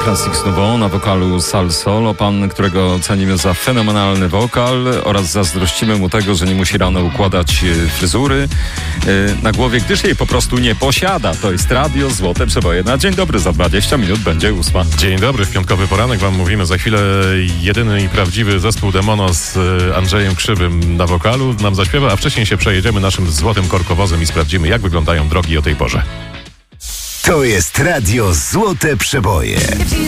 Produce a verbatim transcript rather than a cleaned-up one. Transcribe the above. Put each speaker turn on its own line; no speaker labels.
Classics Nouveau na wokalu Sal Solo. Pan, którego cenimy za fenomenalny wokal oraz zazdrościmy mu tego, że nie musi rano układać fryzury na głowie, gdyż jej po prostu nie posiada. To jest Radio Złote Przeboje. Na dzień dobry, za dwadzieścia minut będzie ósma.
Dzień dobry, w piątkowy poranek wam mówimy. Za chwilę jedyny i prawdziwy zespół Demono z Andrzejem Krzywym na wokalu nam zaśpiewa, a wcześniej się przejedziemy naszym złotym korkowozem i sprawdzimy, jak wyglądają drogi o tej porze.
To jest Radio Złote Przeboje.